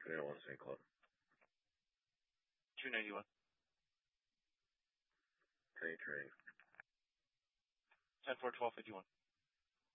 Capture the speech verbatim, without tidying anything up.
three oh one Saint Cloud. two ninety-one. Training, training. ten four twelve fifty-one.